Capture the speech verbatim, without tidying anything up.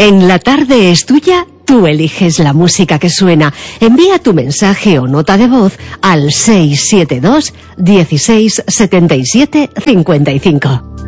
En La Tarde es Tuya, tú eliges la música que suena. Envía tu mensaje o nota de voz al seis siete dos, dieciséis, setenta y siete, cincuenta y cinco.